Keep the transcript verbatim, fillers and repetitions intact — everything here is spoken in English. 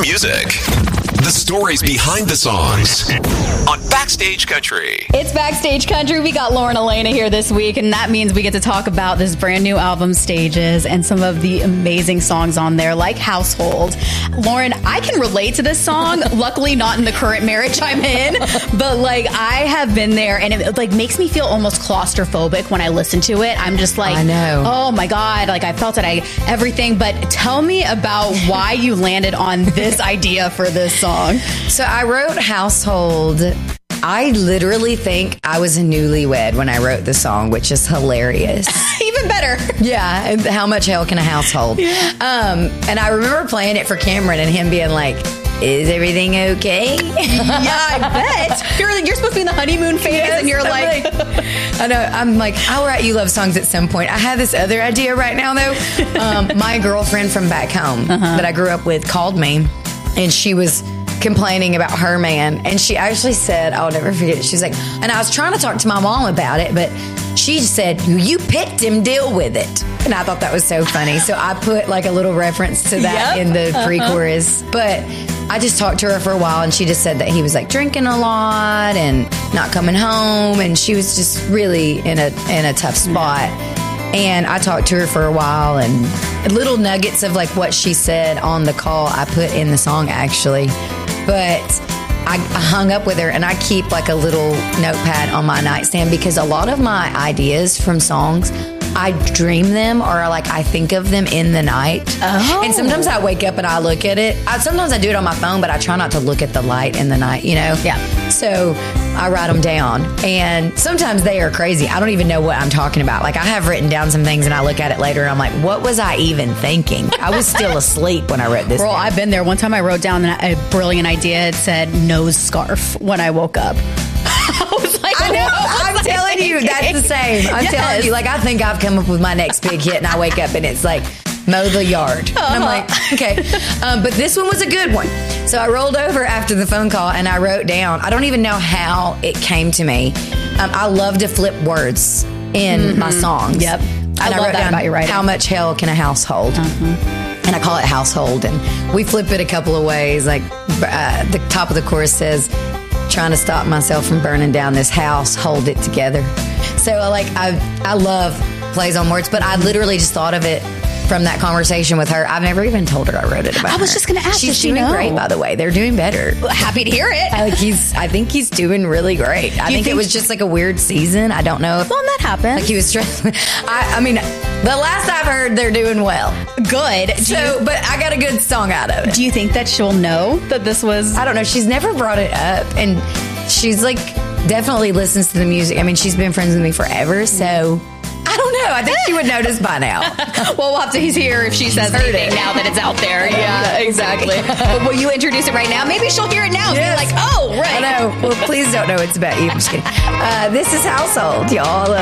music. The stories behind the songs on Backstage Country. It's Backstage Country. We got Lauren Elena here this week, and that means we get to talk about this brand new album, Stages, and some of the amazing songs on there, like Household. Lauren, I can relate to this song. Luckily, not in the current marriage I'm in, but like I have been there, and it like makes me feel almost claustrophobic when I listen to it. I'm just like, I know. Oh my God, like I felt it, I everything. But tell me about why you landed on this idea for this song. So I wrote Household. I literally think I was a newlywed when I wrote the song, which is hilarious. Even better. Yeah. And how much hell can a household? Yeah. Um, and I remember playing it for Cameron and him being like, is everything okay? Yeah, I bet. You're, you're supposed to be in the honeymoon phase, yes, and you're I'm like... like... I know. I'm like, I'll write you love songs at some point. I have this other idea right now, though. Um, my girlfriend from back home uh-huh. that I grew up with called me, and she was complaining about her man, and she actually said, I'll never forget it, she's like, and I was trying to talk to my mom about it, but she said, you picked him, deal with it. And I thought that was so funny, so I put like a little reference to that yep. in the uh-huh. pre-chorus. But I just talked to her for a while, and she just said that he was like drinking a lot and not coming home, and she was just really in a in a tough spot. And I talked to her for a while, and little nuggets of like what she said on the call I put in the song, actually. But I hung up with her, and I keep like a little notepad on my nightstand because a lot of my ideas from songs, I dream them or like I think of them in the night. Oh. And sometimes I wake up and I look at it. I, sometimes I do it on my phone, but I try not to look at the light in the night, you know? Yeah. So I write them down, and sometimes they are crazy. I don't even know what I'm talking about. Like I have written down some things and I look at it later and I'm like, what was I even thinking? I was still asleep when I wrote this. Girl, down. I've been there. One time I wrote down a brilliant idea. It said nose scarf when I woke up. I was like, I know. I'm I telling you, that's the same. I'm yes. telling you, like, I think I've come up with my next big hit, and I wake up and it's like, mow the yard. Uh-huh. And I'm like, okay. Um, but this one was a good one. So I rolled over after the phone call and I wrote down, I don't even know how it came to me. Um, I love to flip words in mm-hmm. my songs. Yep. And I, I, love wrote that down, about your writing. how much hell can a house hold? Uh-huh. And I call it Household. And we flip it a couple of ways. Like uh, the top of the chorus says, trying to stop myself from burning down this house, hold it together. So like I I love plays on words, but I literally just thought of it from that conversation with her. I've never even told her I wrote it about her. I was her. just going to ask. She's she doing know? great, by the way. They're doing better. Well, happy to hear it. I, like he's, I think he's doing really great. I think, think it was just like a weird season. I don't know if well, that happened. Like he was struggling. I, I mean, the last I've heard, they're doing well. Good. Do so, you, but I got a good song out of it. Do you think that she'll know that this was? I don't know. She's never brought it up, and she's like definitely listens to the music. I mean, she's been friends with me forever, so. I don't know. I think she would notice by now. Well, we'll have to hear if she She's says anything it. now that it's out there. Yeah, exactly. But will you introduce it right now? Maybe she'll hear it now. Yes. And be like, oh, right. I know. Well, please don't know it's about you. I'm just kidding. Uh, this is Household, y'all. I love